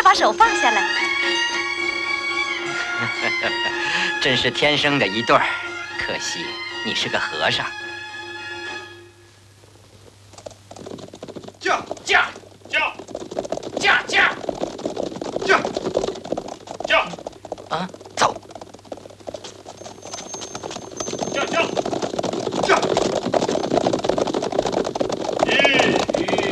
把手放下来。 真是天生的一对儿，可惜你是个和尚。 驾！ 啊！